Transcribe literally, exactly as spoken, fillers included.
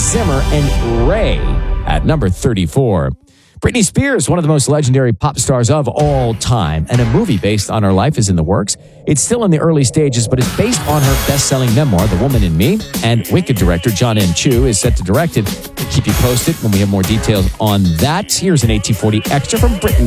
Zimmer, and Ray at number thirty-four. Britney Spears, one of the most legendary pop stars of all time, and a movie based on her life is in the works. It's still in the early stages, but it's based on her best-selling memoir, The Woman in Me, and Wicked director John M. Chu is set to direct it. We'll keep you posted when we have more details on that. Here's an eighteen forty Extra from Britney.